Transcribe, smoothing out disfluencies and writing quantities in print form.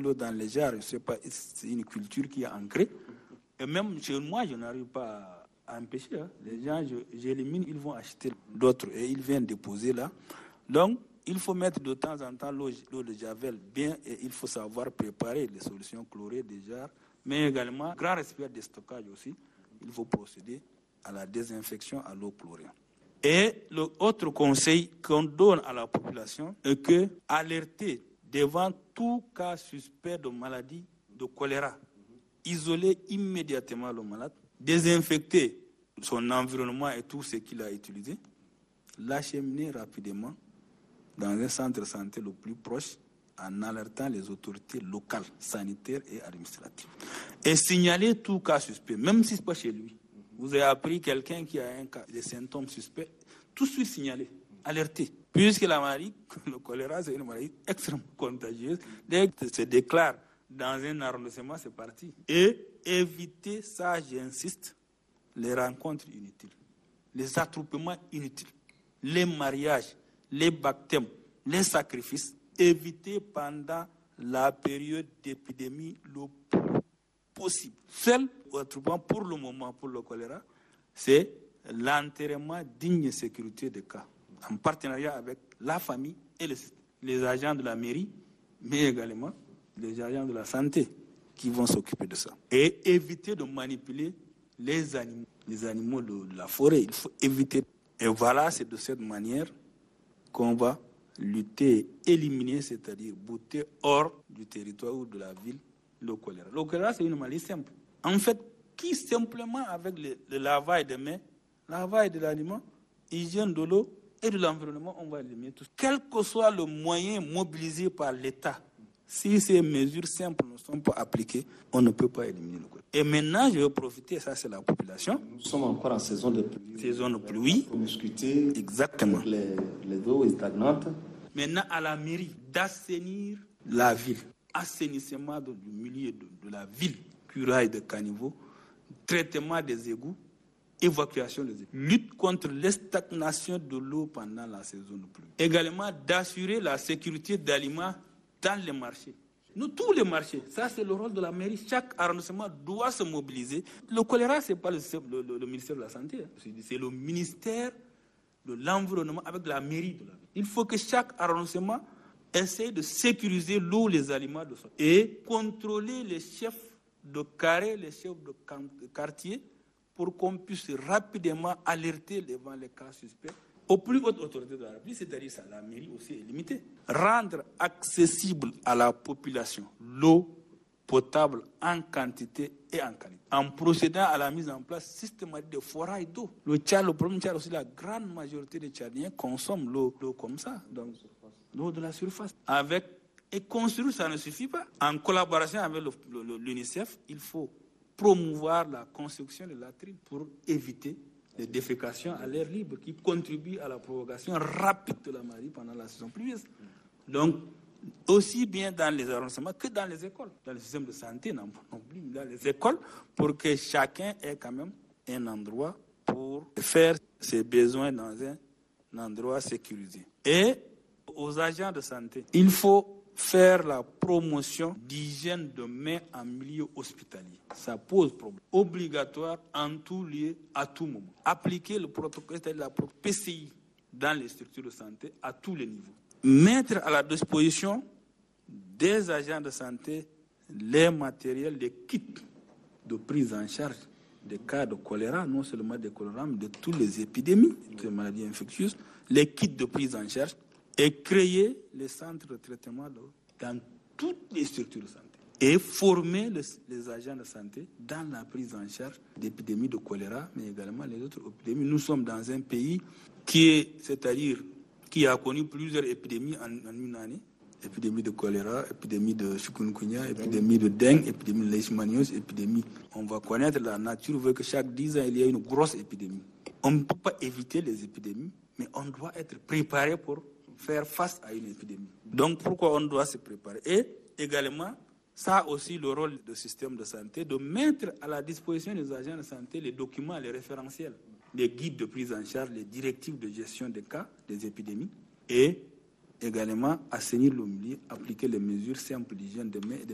l'eau dans les jarres, je sais pas, c'est une culture qui est ancrée. Et même chez moi, je n'arrive pas à empêcher. Les gens, j'élimine, ils vont acheter d'autres et ils viennent déposer là. Donc, il faut mettre de temps en temps l'eau de javel bien et il faut savoir préparer les solutions chlorées des jarres, mais également, grand respect des stockages aussi, il faut procéder à la désinfection à l'eau chlorée. Et l'autre conseil qu'on donne à la population est que alerter devant tout cas suspect de maladie de choléra, isoler immédiatement le malade, désinfecter son environnement et tout ce qu'il a utilisé, l'acheminer rapidement dans un centre de santé le plus proche en alertant les autorités locales, sanitaires et administratives. Et signaler tout cas suspect, même si ce n'est pas chez lui. Vous avez appris quelqu'un qui a des symptômes suspects, tout de suite signaler, alerter. Puisque la maladie, le choléra, c'est une maladie extrêmement contagieuse. Dès que ça se déclare dans un arrondissement, c'est parti. Et éviter, ça j'insiste, les rencontres inutiles, les attroupements inutiles, les mariages, les baptêmes, les sacrifices, éviter pendant la période d'épidémie le plus possible. Seul attroupement pour le moment, pour le choléra, c'est l'enterrement digne et sécurité des cas, en partenariat avec la famille et les agents de la mairie, mais également les agents de la santé qui vont s'occuper de ça. Et éviter de manipuler les animaux de la forêt. Il faut éviter. Et voilà, c'est de cette manière qu'on va lutter, éliminer, c'est-à-dire bouter hors du territoire ou de la ville le choléra. Le choléra, c'est une maladie simple. En fait, qui simplement avec le lavage des mains, lavage de l'aliment, hygiène de l'eau et de l'environnement, on va éliminer tout. Quel que soit le moyen mobilisé par l'État, si ces mesures simples ne sont pas appliquées, on ne peut pas éliminer le choléra. Et maintenant, je vais profiter, ça c'est la population. Nous sommes encore en saison de pluie. Saison de pluie. Promiscuité. Exactement. Les eaux stagnantes. Maintenant, à la mairie d'assainir la ville. Assainissement du milieu de la ville. Curage de caniveaux, traitement des égouts, évacuation des égouts. Lutte contre la stagnation de l'eau pendant la saison de pluie. Également, d'assurer la sécurité d'aliments dans les marchés. Nous, tous les marchés, ça c'est le rôle de la mairie. Chaque arrondissement doit se mobiliser. Le choléra, ce n'est pas le ministère de la Santé, c'est le ministère de l'Environnement avec la mairie de la ville. Il faut que chaque arrondissement essaye de sécuriser l'eau, les aliments de son et contrôler les chefs de carré, les chefs de quartier, pour qu'on puisse rapidement alerter devant les cas suspects aux plus hautes autorités de la République, c'est-à-dire ça, la mairie aussi est limitée. Rendre accessible à la population l'eau potable en quantité et en qualité, en procédant à la mise en place systématique de forages d'eau. Le problème Tchad aussi, la grande majorité des Tchadiens consomment l'eau comme ça, donc l'eau de la surface. Et construire, ça ne suffit pas. En collaboration avec l'UNICEF, il faut promouvoir la construction de latrines pour éviter les défécations à l'air libre qui contribuent à la propagation rapide de la maladie pendant la saison pluvieuse. Donc, aussi bien dans les arrondissements que dans les écoles, dans le système de santé, non plus dans les écoles, pour que chacun ait quand même un endroit pour faire ses besoins dans un endroit sécurisé. Et aux agents de santé, il faut faire la promotion d'hygiène de main en milieu hospitalier. Ça pose problème. Obligatoire en tout lieu, à tout moment. Appliquer le protocole, c'est-à-dire la PCI dans les structures de santé à tous les niveaux. Mettre à la disposition des agents de santé les matériels, les kits de prise en charge des cas de choléra, non seulement des choléra, mais de toutes les épidémies, de maladies infectieuses, les kits de prise en charge, et créer les centres de traitement d'eau dans toutes les structures de santé et former les agents de santé dans la prise en charge d'épidémies de choléra, mais également les autres épidémies. Nous sommes dans un pays qui a connu plusieurs épidémies en une année. Épidémie de choléra, épidémie de chikungunya, épidémie de dengue, épidémie de leishmaniose, épidémie. On va connaître, la nature veut que chaque 10 ans, il y ait une grosse épidémie. On ne peut pas éviter les épidémies, mais on doit être préparé pour faire face à une épidémie. Donc, pourquoi on doit se préparer? Et également, ça a aussi le rôle du système de santé de mettre à la disposition des agents de santé les documents, les référentiels, les guides de prise en charge, les directives de gestion des cas, des épidémies, et également assainir le milieu, appliquer les mesures simples d'hygiène de main et de